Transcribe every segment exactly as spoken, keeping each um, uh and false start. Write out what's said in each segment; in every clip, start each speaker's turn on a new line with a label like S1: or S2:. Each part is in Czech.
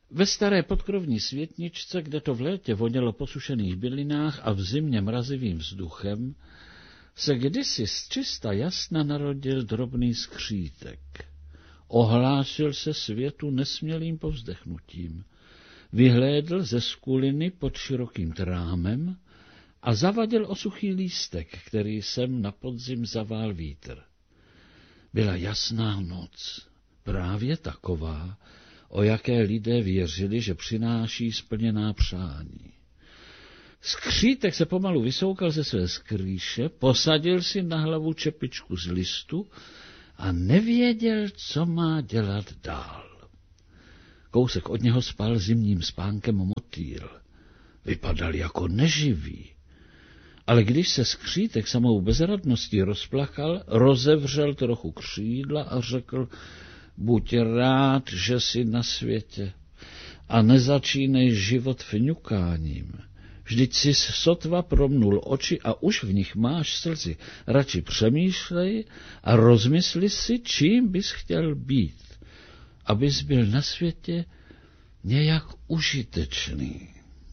S1: Ve staré podkrovní světničce, kde to v létě vonělo po sušených bylinách a v zimě mrazivým vzduchem, se kdysi z čista jasna narodil drobný skřítek. Ohlásil se světu nesmělým povzdechnutím. Vyhlédl ze skuliny pod širokým trámem a zavadil o suchý lístek, který sem na podzim zavál vítr. Byla jasná noc, právě taková, o jaké lidé věřili, že přináší splněná přání. Skřítek se pomalu vysoukal ze své skrýše, posadil si na hlavu čepičku z listu a nevěděl, co má dělat dál. Kousek od něho spal zimním spánkem motýl. Vypadal jako neživý. Ale když se skřítek samou bezradností rozplakal, rozevřel trochu křídla a řekl: buď rád, že jsi na světě a nezačínej život fňukáním. Vždyť jsi sotva promnul oči a už v nich máš slzy. Radši přemýšlej a rozmysli si, čím bys chtěl být, abys byl na světě nějak užitečný.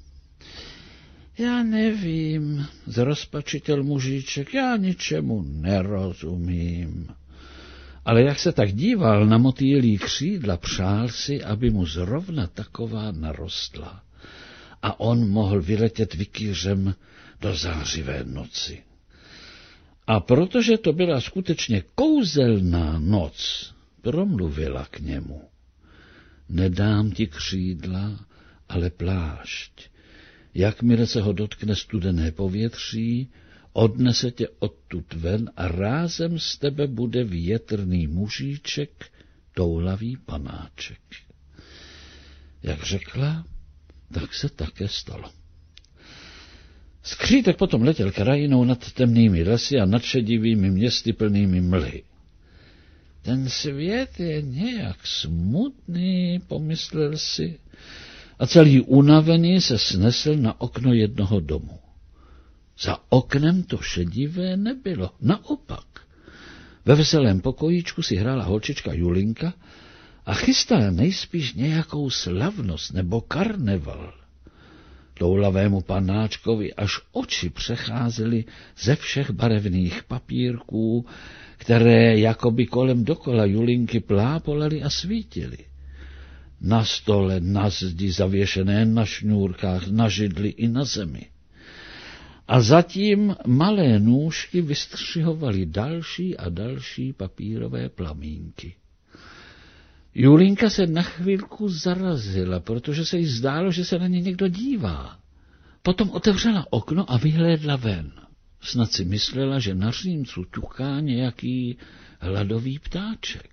S1: Já nevím, zrozpačitel mužíček, já ničemu nerozumím. Ale jak se tak díval na motýlí křídla, přál si, aby mu zrovna taková narostla a on mohl vyletět vikýřem do zářivé noci. A protože to byla skutečně kouzelná noc, promluvila k němu: nedám ti křídla, ale plášť. Jakmile se ho dotkne studené povětří, odnese tě odtud ven a rázem z tebe bude větrný mužíček, toulavý panáček. Jak řekla, tak se také stalo. Skřítek potom letěl krajinou nad temnými lesy a nad šedivými městy plnými mlhy. Ten svět je nějak smutný, pomyslel si, a celý unavený se snesl na okno jednoho domu. Za oknem to šedivé nebylo, naopak. Ve veselém pokojíčku si hrála holčička Julinka a chystala nejspíš nějakou slavnost nebo karneval. Toulavému panáčkovi až oči přecházely ze všech barevných papírků, které jakoby kolem dokola Julinky plápolaly a svítily. Na stole, na zdi zavěšené na šňůrkách, na židli i na zemi. A zatím malé nůžky vystřihovaly další a další papírové plamínky. Julinka se na chvilku zarazila, protože se jí zdálo, že se na ně někdo dívá. Potom otevřela okno a vyhlédla ven. Snad si myslela, že na římcu ťuká nějaký hladový ptáček.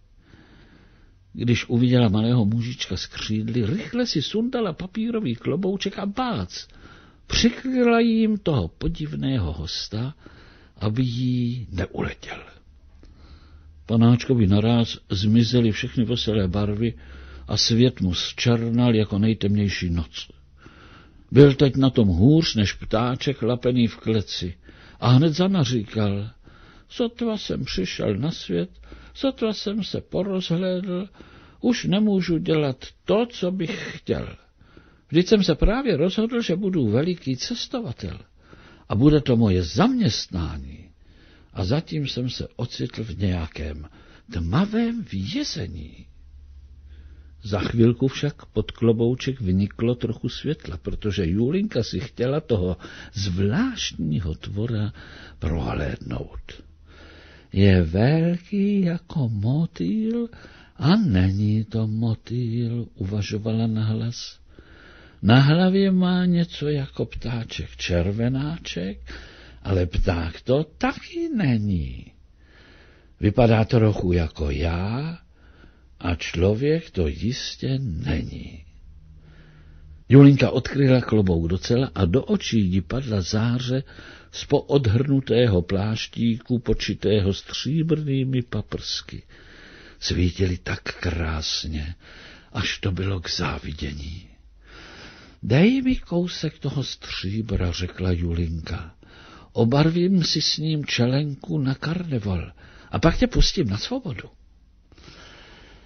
S1: Když uviděla malého mužička s křídly, rychle si sundala papírový klobouček a bác, přikryla jim toho podivného hosta, aby jí neuletěl. Panáčkovi naráz zmizely všechny veselé barvy a svět mu zčernal jako nejtemnější noc. Byl teď na tom hůř než ptáček lapený v kleci a hned zanaříkal: sotva jsem přišel na svět, sotva jsem se porozhlédl, už nemůžu dělat to, co bych chtěl. Vždyť jsem se právě rozhodl, že budu veliký cestovatel a bude to moje zaměstnání. A zatím jsem se ocitl v nějakém tmavém vězení. Za chvilku však pod klobouček vniklo trochu světla, protože Julinka si chtěla toho zvláštního tvora prohlédnout. Je velký jako motýl a není to motýl, uvažovala nahlas. Na hlavě má něco jako ptáček červenáček, ale pták to taky není. Vypadá trochu jako já a člověk to jistě není. Julinka odkryla klobouk docela a do očí jí padla záře z poodhrnutého pláštíku počitého stříbrnými paprsky. Svítily tak krásně, až to bylo k závidění. Dej mi kousek toho stříbra, řekla Julinka. Obarvím si s ním čelenku na karneval a pak tě pustím na svobodu.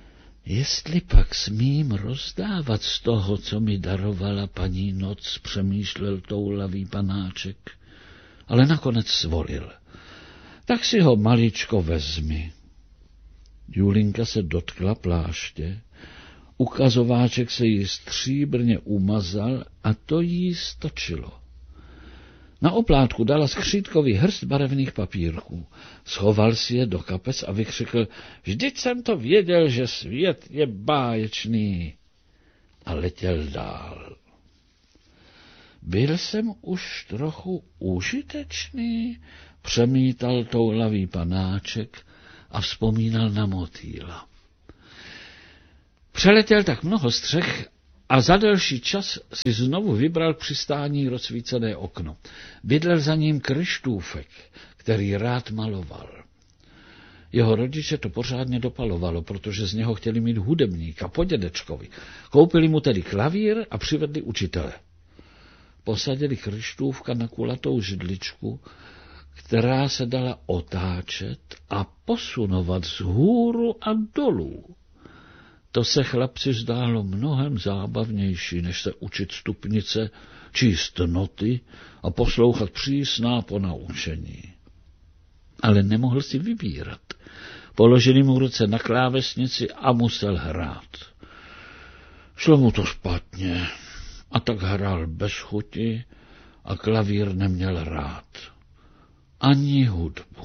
S1: Jestli pak smím rozdávat z toho, co mi darovala paní noc, přemýšlel toulavý panáček, ale nakonec svolil. Tak si ho maličko vezmi. Julinka se dotkla pláště, ukazováček se jí stříbrně umazal a to jí stačilo. Na oplátku dala skřítkovi hrst barevných papírků, schoval si je do kapes a vykřikl, vždyť jsem to věděl, že svět je báječný, a letěl dál. Byl jsem už trochu užitečný, přemítal toulavý panáček a vzpomínal na motýla. Přeletěl tak mnoho střech a za delší čas si znovu vybral přistání rozsvícené okno. Bydlel za ním Kryštůfek, který rád maloval. Jeho rodiče to pořádně dopalovalo, protože z něho chtěli mít hudebníka po dědečkovi. Koupili mu tedy klavír a přivedli učitele. Posadili Kryštůvka na kulatou židličku, která se dala otáčet a posunovat vzhůru a dolů. To se chlapci zdálo mnohem zábavnější, než se učit stupnice, číst noty a poslouchat přísná ponaučení. Ale nemohl si vybírat. Položili mu ruce na klávesnici a musel hrát. Šlo mu to špatně a tak hrál bez chuti a klavír neměl rád. Ani hudbu.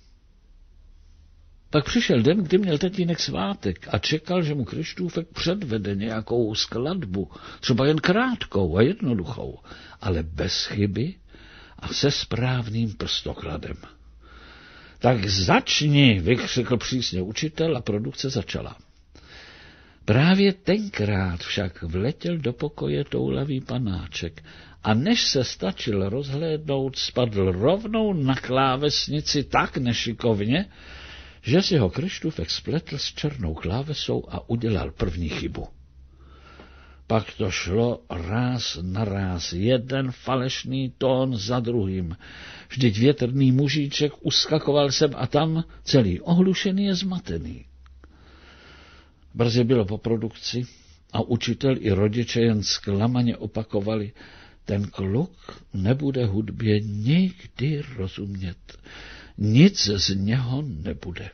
S1: Pak přišel den, kdy měl tatínek svátek a čekal, že mu Kryštůfek předvede nějakou skladbu, třeba jen krátkou a jednoduchou, ale bez chyby a se správným prstokladem. Tak začni, vykřikl přísně učitel a produkce začala. Právě tenkrát však vletěl do pokoje toulavý panáček a než se stačil rozhlédnout, spadl rovnou na klávesnici tak nešikovně, že si ho Kryštůfek spletl s černou klávesou a udělal první chybu. Pak to šlo ráz na ráz, jeden falešný tón za druhým. Vždyť větrný mužíček uskakoval sem a tam, celý ohlušený a zmatený. Brzy bylo po produkci a učitel i rodiče jen zklamaně opakovali, ten kluk nebude hudbě nikdy rozumět. Nic z něho nebude.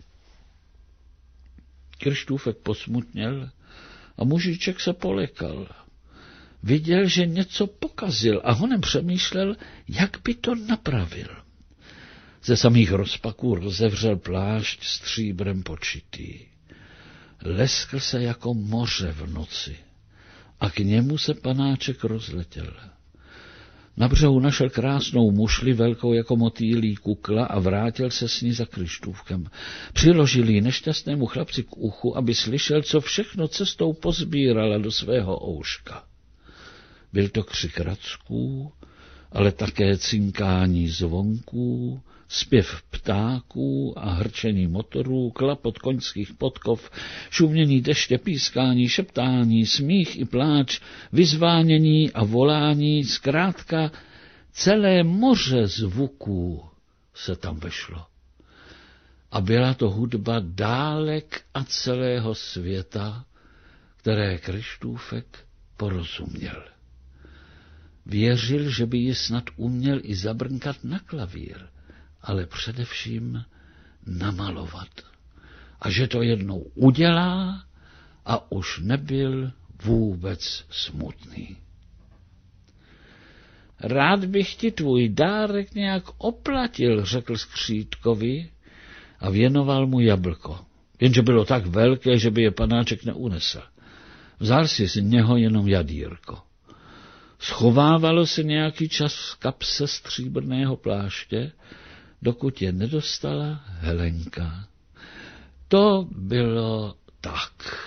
S1: Kryštůfek posmutněl a mužíček se polekal. Viděl, že něco pokazil a honem přemýšlel, jak by to napravil. Ze samých rozpaků rozevřel plášť stříbrem počitý. Leskl se jako moře v noci a k němu se panáček rozletěl. Na břehu našel krásnou mušli, velkou jako motýlí kukla a vrátil se s ní za Kryštůvkem. Přiložil ji nešťastnému chlapci k uchu, aby slyšel, co všechno cestou pozbírala do svého ouška. Byl to křik racků, ale také cinkání zvonků, zpěv ptáků a hrčení motorů, klapot koňských podkov, šumění deště, pískání, šeptání, smích i pláč, vyzvánění a volání, zkrátka celé moře zvuků se tam vešlo. A byla to hudba dálek a celého světa, které Kryštůfek porozuměl. Věřil, že by ji snad uměl i zabrnkat na klavír, ale především namalovat. A že to jednou udělá a už nebyl vůbec smutný. Rád bych ti tvůj dárek nějak oplatil, řekl skřítkovi a věnoval mu jablko. Jenže bylo tak velké, že by je panáček neunesl. Vzal si z něho jenom jadírko. Schovávalo se nějaký čas v kapse stříbrného pláště, dokud je nedostala Helenka. To bylo tak.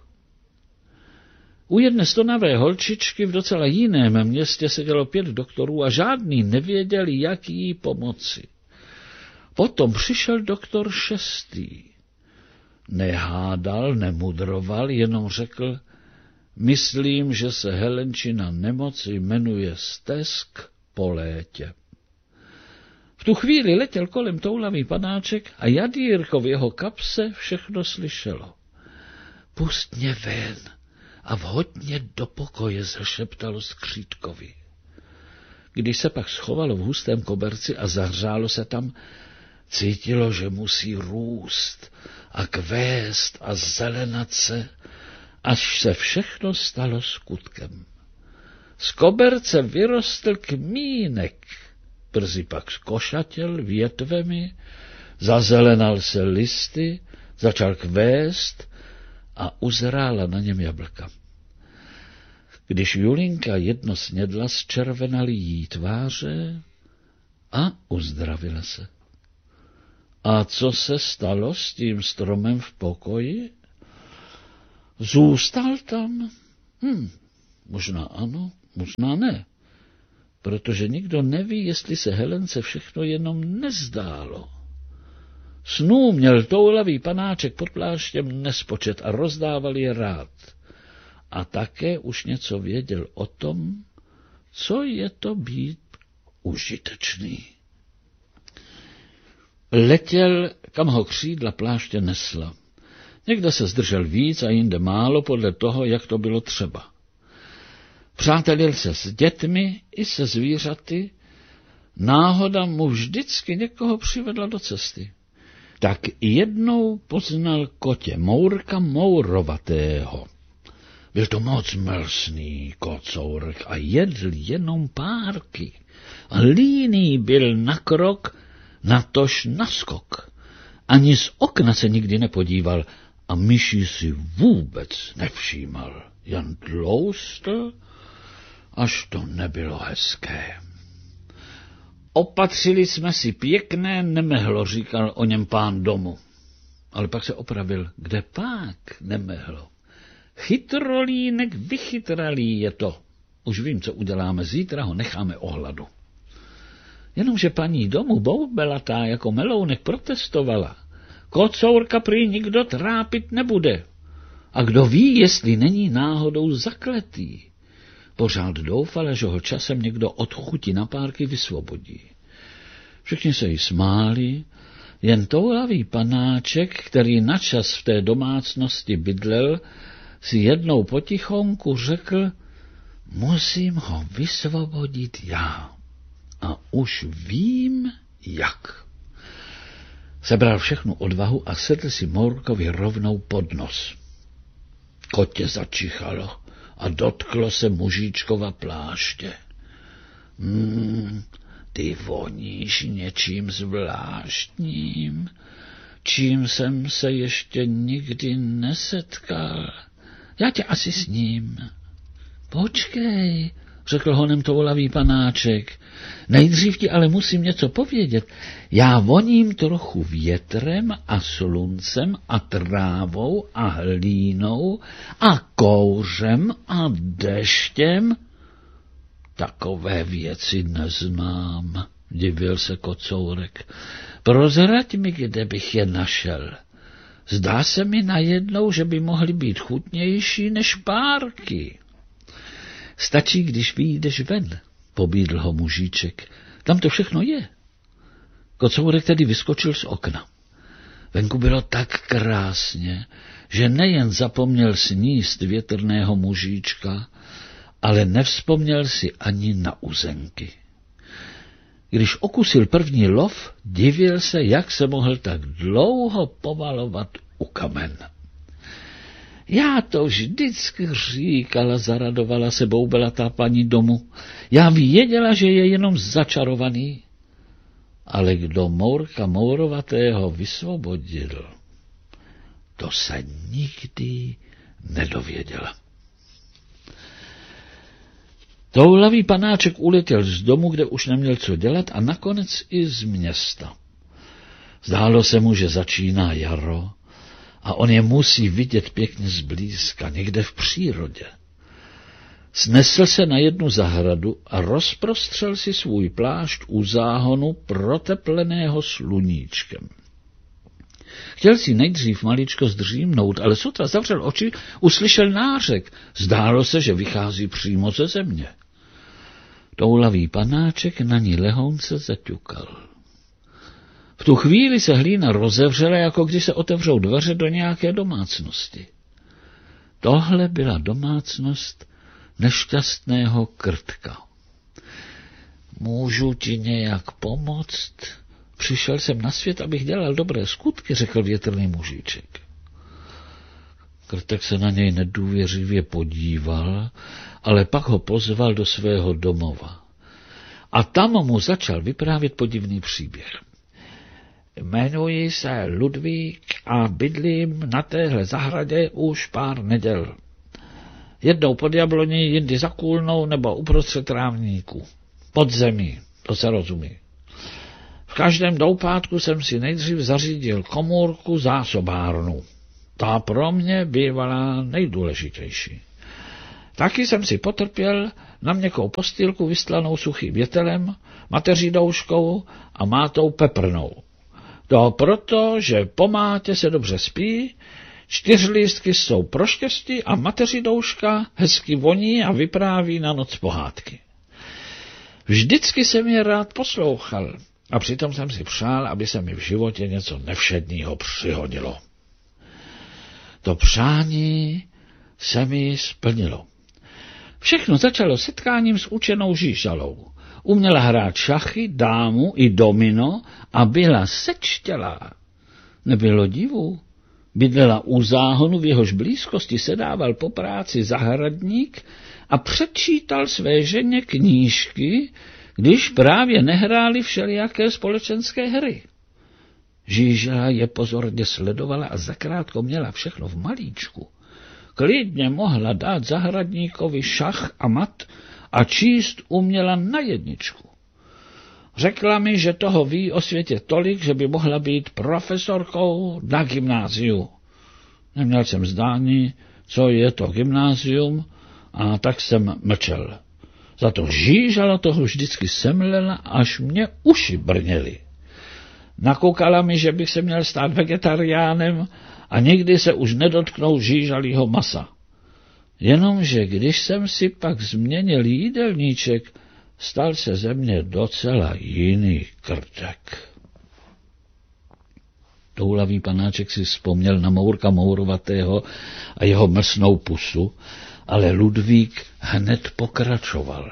S1: U jedné stonavé holčičky v docela jiném městě sedělo pět doktorů a žádný nevěděl, jak jí pomoci. Potom přišel doktor šestý. Nehádal, nemudroval, jenom řekl, myslím, že se Helenčina nemoc jmenuje stesk po létě. V tu chvíli letěl kolem toulavý panáček a jadírko v jeho kapse všechno slyšelo. Pust mě ven a vhoď mě do pokoje, zašeptalo skřítkovi. Když se pak schovalo v hustém koberci a zahřálo se tam, cítilo, že musí růst a kvést a zelenat se, až se všechno stalo skutkem. Z koberce vyrostl kmínek, brzy pak zkošatěl větvemi, zazelenal se listy, začal kvést a uzrála na něm jablka. Když Julinka jedno snědla, zčervenaly jí tváře a uzdravila se. A co se stalo s tím stromem v pokoji? Zůstal tam? Hm, možná ano, možná ne, protože nikdo neví, jestli se Helence všechno jenom nezdálo. Snů měl toulavý panáček pod pláštěm nespočet a rozdával je rád. A také už něco věděl o tom, co je to být užitečný. Letěl, kam ho křídla pláště nesla. Někde se zdržel víc a jinde málo podle toho, jak to bylo třeba. Přátelil se s dětmi i se zvířaty, náhoda mu vždycky někoho přivedla do cesty. Tak jednou poznal kotě Mourka Mourovatého. Byl to moc mlsný kocourek a jedl jenom párky. A líný byl na krok, natož na skok. Ani z okna se nikdy nepodíval a myší si vůbec nevšímal. Jen tloustl, až to nebylo hezké. Opatřili jsme si pěkné nemehlo, říkal o něm pán domu. Ale pak se opravil, kde pak nemehlo. Chytrolínek vychytralý je to. Už vím, co uděláme, zítra ho necháme ohladu. Jenomže paní domu boubelatá jako melounek protestovala. Kocourka prý nikdo trápit nebude. A kdo ví, jestli není náhodou zakletý. Pořád doufala, že ho časem někdo od chuti na párky vysvobodí. Všichni se jí smáli, jen toulavý panáček, který načas v té domácnosti bydlel, si jednou potichonku řekl, musím ho vysvobodit já. A už vím, jak. Sebral všechnu odvahu a sedl si Mourkovi rovnou pod nos. Kotě začichalo a dotklo se mužíčkova pláště. Hmm, ty voníš něčím zvláštním, čím jsem se ještě nikdy nesetkal. Já tě asi s ním. Počkej, řekl honem toulavý panáček. Nejdřív ti ale musím něco povědět. Já voním trochu větrem a sluncem a trávou a hlínou a kouřem a deštěm. Takové věci neznám, divil se kocourek. Prozrať mi, kde bych je našel. Zdá se mi najednou, že by mohly být chutnější než párky. Stačí, když vyjdeš ven, pobídl ho mužíček. Tam to všechno je. Kocourek tedy vyskočil z okna. Venku bylo tak krásně, že nejen zapomněl sníst větrného mužíčka, ale nevzpomněl si ani na uzenky. Když okusil první lov, divil se, jak se mohl tak dlouho povalovat u kamen. Já to vždycky říkala, zaradovala se boubelatá paní domu. Já věděla, že je jenom začarovaný. Ale kdo Mourka Mourovatého vysvobodil, to se nikdy nedověděla. Toulavý panáček uletěl z domu, kde už neměl co dělat, a nakonec i z města. Zdálo se mu, že začíná jaro a on je musí vidět pěkně zblízka, někde v přírodě. Snesl se na jednu zahradu a rozprostřel si svůj plášť u záhonu protepleného sluníčkem. Chtěl si nejdřív maličko zdřímnout, ale sotva zavřel oči, uslyšel nářek. Zdálo se, že vychází přímo ze země. Toulavý panáček na ní lehounce zaťukal. V tu chvíli se hlína rozevřela, jako když se otevřou dveře do nějaké domácnosti. Tohle byla domácnost nešťastného Krtka. Můžu ti nějak pomoct? Přišel jsem na svět, abych dělal dobré skutky, řekl větrný mužíček. Krtek se na něj nedůvěřivě podíval, ale pak ho pozval do svého domova. A tam mu začal vyprávět podivný příběh. Jmenuji se Ludvík a bydlím na téhle zahradě už pár neděl. Jednou pod jabloní, jindy za kůlnou nebo uprostřed trávníku. Pod zemí, to se rozumí. V každém doupátku jsem si nejdřív zařídil komůrku zásobárnu. Ta pro mě bývala nejdůležitější. Taky jsem si potrpěl na měkkou postýlku vystlanou suchým větelem, mateří douškou a mátou peprnou. To proto, že po mátě se dobře spí, čtyřlístky jsou pro štěstí a mateří douška hezky voní a vypráví na noc pohádky. Vždycky jsem je rád poslouchal a přitom jsem si přál, aby se mi v životě něco nevšedního přihodilo. To přání se mi splnilo. Všechno začalo setkáním s učenou Žížalou. Uměla hrát šachy, dámu i domino a byla sečtělá. Nebylo divu. Bydlela u záhonu, v jehož blízkosti sedával po práci zahradník a předčítal své ženě knížky, když právě nehráli všelijaké společenské hry. Žížela je pozorně sledovala a zakrátko měla všechno v malíčku. Klidně mohla dát zahradníkovi šach a mat a číst uměla na jedničku. Řekla mi, že toho ví o světě tolik, že by mohla být profesorkou na gymnáziu. Neměl jsem zdání, co je to gymnázium, a tak jsem mlčel. Za to Žížala toho vždycky semlela, až mě uši brněly. Nakoukala mi, že bych se měl stát vegetariánem a nikdy se už nedotknou žížalího masa. Jenomže když jsem si pak změnil jídelníček, stal se ze mě docela jiný Krtek. Toulavý panáček si vzpomněl na Mourka Mourovatého a jeho mlsnou pusu, ale Ludvík hned pokračoval.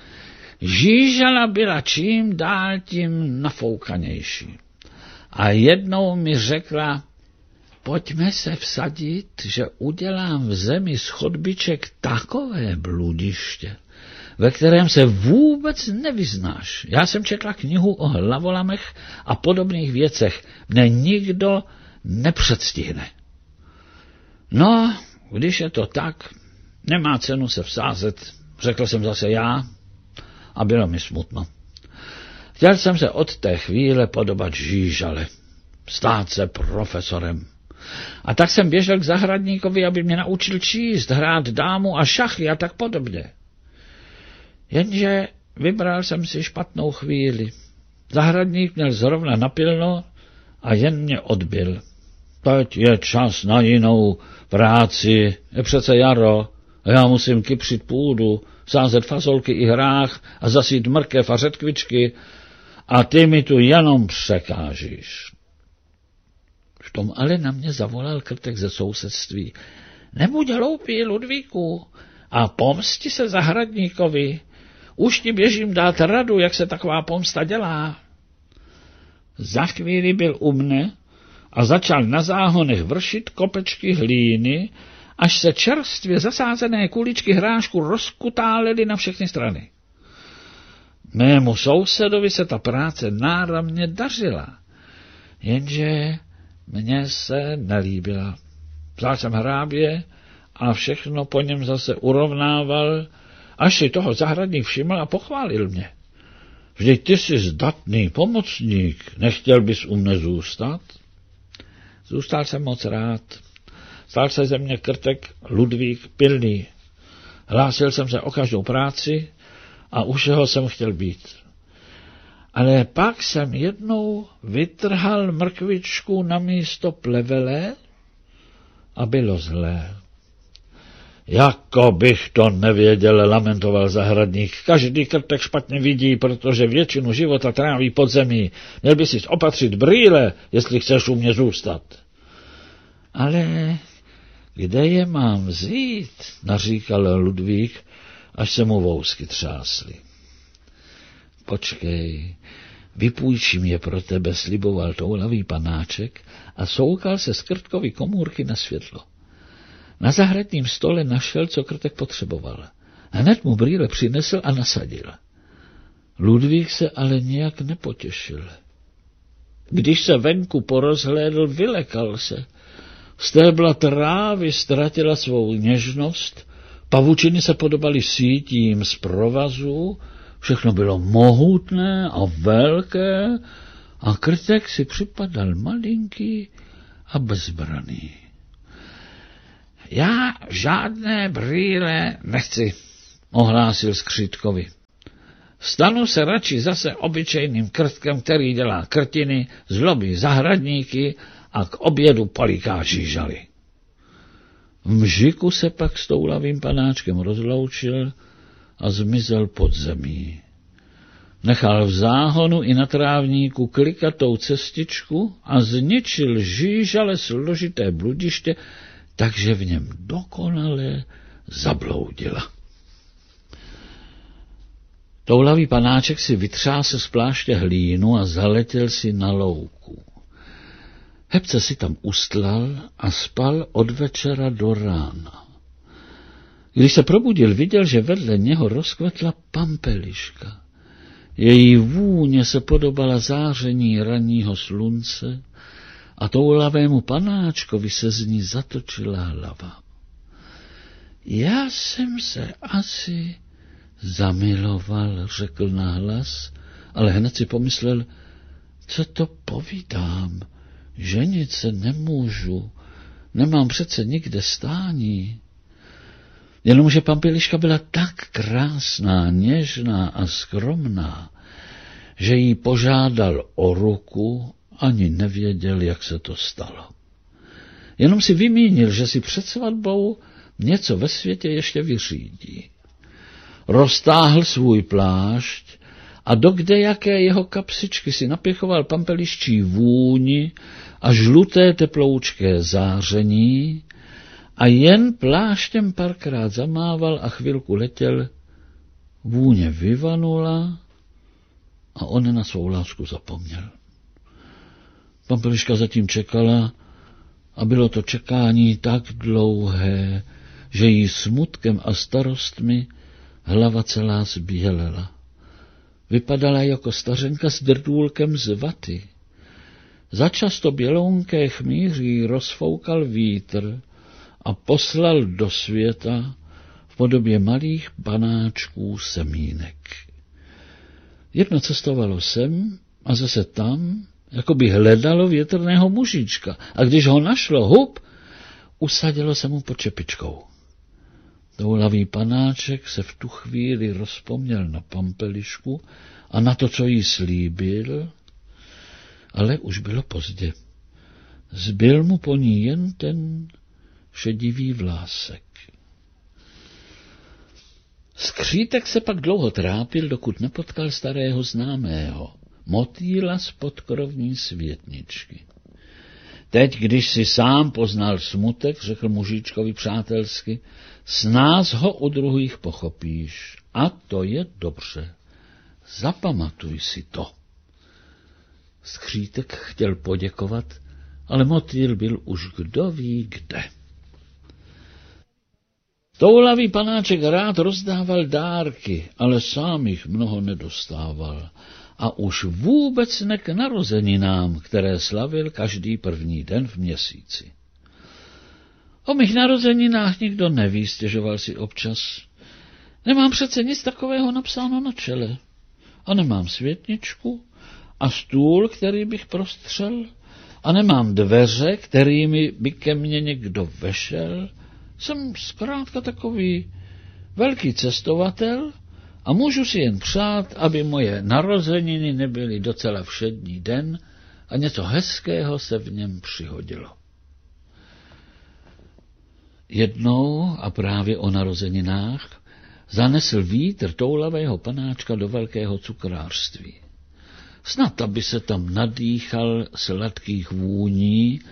S1: Žížala byla čím dál tím nafoukanější. A jednou mi řekla, pojďme se vsadit, že udělám v zemi z chodbiček takové bludiště, ve kterém se vůbec nevyznáš. Já jsem četla knihu o hlavolamech a podobných věcech. Mne nikdo nepředstihne. No, když je to tak, nemá cenu se vsázet, řekl jsem zase já a bylo mi smutno. Chtěl jsem se od té chvíle podobat Žížale, stát se profesorem. A tak jsem běžel k zahradníkovi, aby mě naučil číst, hrát dámu a šachy a tak podobně. Jenže vybral jsem si špatnou chvíli. Zahradník měl zrovna napilno a jen mě odbil. Teď je čas na jinou práci, je přece jaro, a já musím kypřit půdu, sázet fasolky i hrách a zasít mrkev a řetkvičky, a ty mi tu jenom překážíš. V tom ale na mě zavolal Krtek ze sousedství. Nebuď hloupý, Ludvíku, a pomsti se zahradníkovi. Už ti běžím dát radu, jak se taková pomsta dělá. Za chvíli byl u mne a začal na záhonech vršit kopečky hlíny, až se čerstvě zasázené kuličky hrášku rozkutálely na všechny strany. Mému sousedovi se ta práce náramně dařila, jenže mně se nelíbila. Vzal jsem hrábě a všechno po něm zase urovnával, až si toho zahradník všiml a pochválil mě. Vždyť ty jsi zdatný pomocník, nechtěl bys u mne zůstat? Zůstal jsem moc rád. Stal se ze mě Krtek Ludvík pilný. Hlásil jsem se o každou práci a u všeho jsem chtěl být. Ale pak jsem jednou vytrhal mrkvičku na místo plevele a bylo zlé. Jako bych to nevěděl, lamentoval zahradník. Každý Krtek špatně vidí, protože většinu života tráví pod zemí. Měl by si opatřit brýle, jestli chceš u mě zůstat. Ale Kde je mám vzít, naříkal Ludvík, až se mu vousky třásly. Počkej, vypůjčím je pro tebe, sliboval toulavý panáček a soukal se z Krtkovy komůrky na světlo. Na zahradním stole našel, co Krtek potřeboval. Hned mu brýle přinesl a nasadil. Ludvík se ale nějak nepotěšil. Když se venku porozhlédl, vylekal se. Stébla trávy ztratila svou něžnost, pavučiny se podobaly sítím z provazu, všechno bylo mohutné a velké a Krtek si připadal malinký a bezbraný. Já žádné brýle nechci, ohlásil Skřítkovi. Stanu se radši zase obyčejným Krtkem, který dělá krtiny, zlobí zahradníky a k obědu poliká žížaly. V mžiku se pak s toulavým panáčkem rozloučil a zmizel pod zemí. Nechal v záhonu i na trávníku klikatou cestičku a zničil žížale složité bludiště, takže v něm dokonale zabloudila. Toulavý panáček si vytřásl z pláště hlínu a zaletěl si na louku. Hebce si tam ustlal a spal od večera do rána. Když se probudil, viděl, že vedle něho rozkvetla pampeliška. Její vůně se podobala záření ranního slunce a toulavému panáčkovi se z ní zatočila hlava. Já jsem se asi zamiloval, řekl nahlas, ale hned si pomyslel, co to povídám, ženit se nemůžu, nemám přece nikde stání. Jenomže pampeliška byla tak krásná, něžná a skromná, že jí požádal o ruku, ani nevěděl, jak se to stalo. Jenom si vymínil, že si před svatbou něco ve světě ještě vyřídí. Roztáhl svůj plášť a do kdejaké jeho kapsičky si napěchoval pampeliščí vůni a žluté teploučké záření a jen pláštěm párkrát zamával a chvilku letěl, vůně vyvanula a on na svou lásku zapomněl. Pampeliška zatím čekala a bylo to čekání tak dlouhé, že jí smutkem a starostmi hlava celá zbělela. Vypadala jako stařenka s drdůlkem z vaty. Začasto bělounké chmíří rozfoukal vítr a poslal do světa v podobě malých banáčků semínek. Jedno cestovalo sem a zase tam, jako by hledalo větrného mužička, a když ho našlo, hup, usadilo se mu pod čepičkou. Toulavý panáček se v tu chvíli rozpomněl na pampelišku a na to, co jí slíbil, ale už bylo pozdě. Zbyl mu po ní jen ten šedivý vlásek. Skřítek se pak dlouho trápil, dokud nepotkal starého známého, motýla z podkrovní světničky. Teď, když si sám poznal smutek, řekl mužičkovi přátelsky, snáz ho u druhých pochopíš. A to je dobře. Zapamatuj si to. Skřítek chtěl poděkovat, ale motýl byl už kdo ví kde. Toulavý panáček rád rozdával dárky, ale sám jich mnoho nedostával. A už vůbec ne k narozeninám, které slavil každý první den v měsíci. O mých narozeninách nikdo neví, stěžoval si občas. Nemám přece nic takového napsáno na čele. A nemám světničku a stůl, který bych prostřel. A nemám dveře, kterými by ke mně někdo vešel. Jsem zkrátka takový velký cestovatel a můžu si jen přát, aby moje narozeniny nebyly docela všední den a něco hezkého se v něm přihodilo. Jednou, a právě o narozeninách, zanesl vítr toulavého panáčka do velkého cukrářství. Snad, aby se tam nadýchal sladkých vůní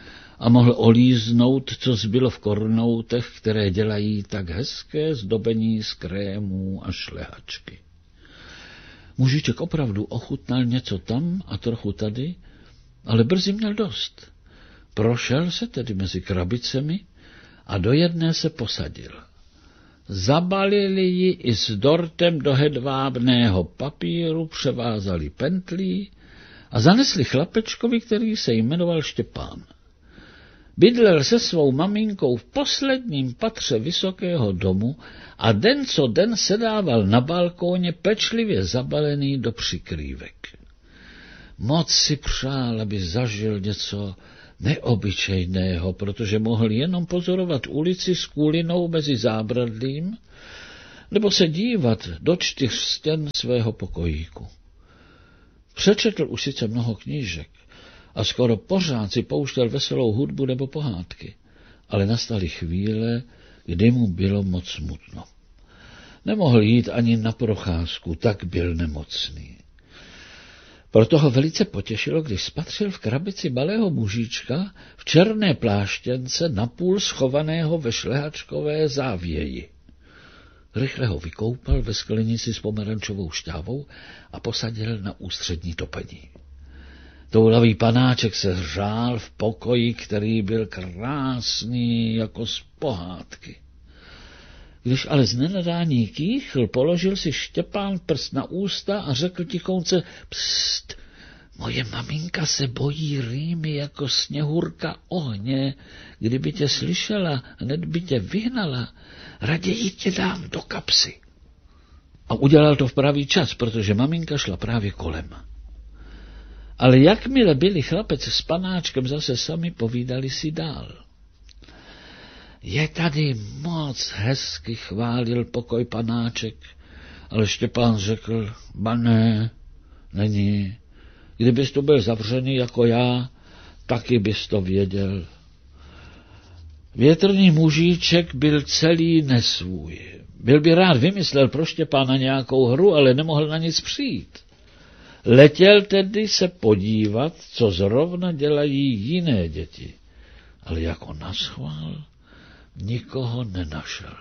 S1: a mohl olíznout, co zbylo v kornoutech, které dělají tak hezké zdobení z krémů a šlehačky. Mužiček opravdu ochutnal něco tam a trochu tady, ale brzy měl dost. Prošel se tedy mezi krabicemi a do jedné se posadil. Zabalili ji i s dortem do hedvábného papíru, převázali pentlí a zanesli chlapečkovi, který se jmenoval Štěpán. Bydlel se svou maminkou v posledním patře vysokého domu a den co den sedával na balkóně pečlivě zabalený do přikrývek. Moc si přál, aby zažil něco neobyčejného, protože mohl jenom pozorovat ulici s kůlinou mezi zábradlím nebo se dívat do čtyř stěn svého pokojíku. Přečetl už sice mnoho knížek a skoro pořád si pouštěl veselou hudbu nebo pohádky, ale nastaly chvíle, kdy mu bylo moc smutno. Nemohl jít ani na procházku, tak byl nemocný. Proto ho velice potěšilo, když spatřil v krabici malého mužička v černé pláštěnce napůl schovaného ve šlehačkové závěji. Rychle ho vykoupal ve sklenici s pomerančovou šťávou a posadil na ústřední topení. Toulavý panáček se hřál v pokoji, který byl krásný jako z pohádky. Když ale z nenadání kýchl, položil si Štěpán prst na ústa a řekl tichounce: Pst, moje maminka se bojí rýmy jako Sněhurka ohně. Kdyby tě slyšela, hned by tě vyhnala. Raději tě dám do kapsy. A udělal to v pravý čas, protože maminka šla právě kolem. Ale jakmile byli chlapec s panáčkem zase sami, povídali si dál. Je tady moc hezky, chválil pokoj panáček, ale Štěpán řekl: ba ne, není. Kdybys tu byl zavřený jako já, taky bys to věděl. Větrný mužíček byl celý nesvůj. Byl by rád vymyslel pro Štěpána nějakou hru, ale nemohl na nic přijít. Letěl tedy se podívat, co zrovna dělají jiné děti, ale jako naschvál nikoho nenašel.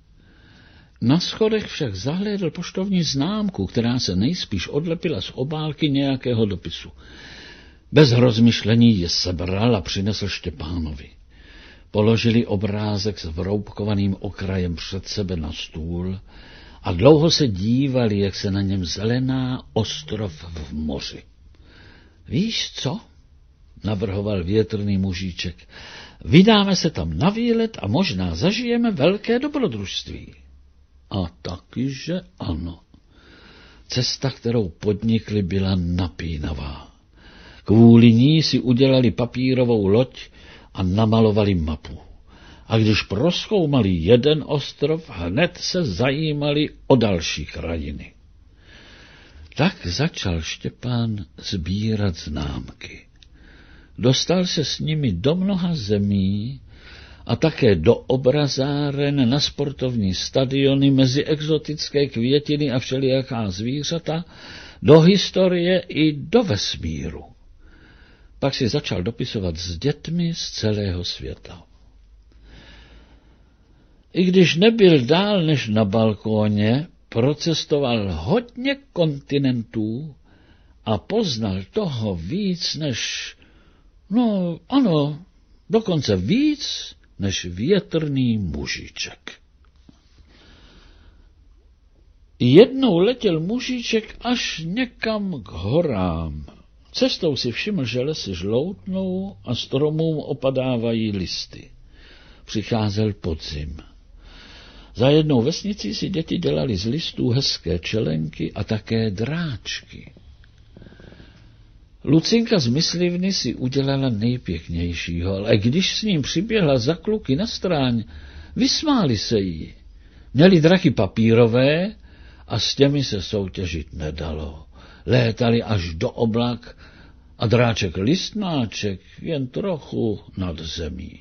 S1: Na schodech však zahlédl poštovní známku, která se nejspíš odlepila z obálky nějakého dopisu. Bez rozmyšlení je sebral a přinesl Štěpánovi. Položili obrázek s vroubkovaným okrajem před sebe na stůl a dlouho se dívali, jak se na něm zelená ostrov v moři. Víš co? Navrhoval větrný mužíček. Vydáme se tam na výlet a možná zažijeme velké dobrodružství. A taky, že ano. Cesta, kterou podnikli, byla napínavá. Kvůli ní si udělali papírovou loď a namalovali mapu. A když prozkoumali jeden ostrov, hned se zajímali o další krajiny. Tak začal Štěpán sbírat známky. Dostal se s nimi do mnoha zemí a také do obrazáren, na sportovní stadiony, mezi exotické květiny a všelijaká zvířata, do historie i do vesmíru. Pak si začal dopisovat s dětmi z celého světa. I když nebyl dál než na balkóně, procestoval hodně kontinentů a poznal toho víc než, no ano, dokonce víc než větrný mužíček. Jednou letěl mužíček až někam k horám. Cestou si všiml, že lesy žloutnou a stromům opadávají listy. Přicházel podzim. Za jednou vesnicí si děti dělali z listů hezké čelenky a také dráčky. Lucinka z myslivny si udělala nejpěknějšího, ale když s ním přiběhla za kluky na stráň, vysmáli se jí. Měli draky papírové a s těmi se soutěžit nedalo. Létali až do oblak a dráček listnáček jen trochu nad zemí.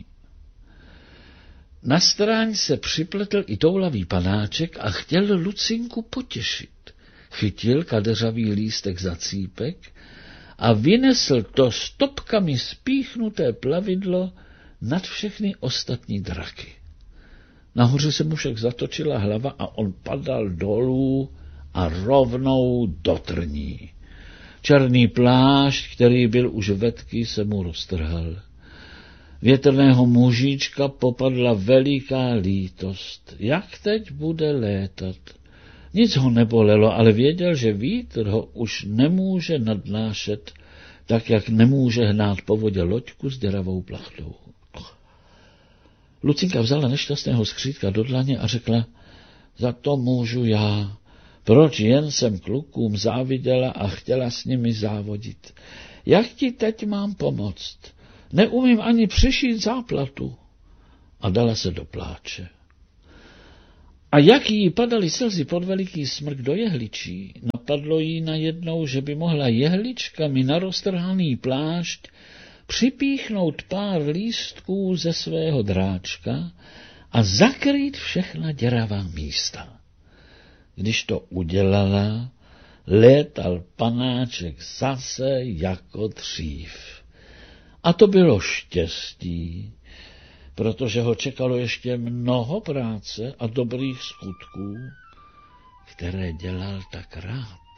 S1: Na stráň se připletl i toulavý panáček a chtěl Lucinku potěšit. Chytil kadeřavý lístek za cípek a vynesl to stopkami spíchnuté plavidlo nad všechny ostatní draky. Nahoře se mu však zatočila hlava a on padal dolů a rovnou do trní. Černý plášť, který byl už vetký, se mu roztrhal. Větrného mužíčka popadla veliká lítost. Jak teď bude létat? Nic ho nebolelo, ale věděl, že vítr ho už nemůže nadnášet, tak jak nemůže hnát po vodě loďku s děravou plachtou. Lucinka vzala nešťastného skřítka do dlaně a řekla, za to můžu já. Proč jen jsem klukům záviděla a chtěla s nimi závodit? Jak ti teď mám pomoct? Neumím ani přišít záplatu. A dala se do pláče. A jak jí padaly slzy pod veliký smrk do jehličí, napadlo jí najednou, že by mohla jehličkami na roztrhaný plášť připíchnout pár lístků ze svého dráčka a zakrýt všechna děravá místa. Když to udělala, létal panáček zase jako dřív. A to bylo štěstí, protože ho čekalo ještě mnoho práce a dobrých skutků, které dělal tak rád.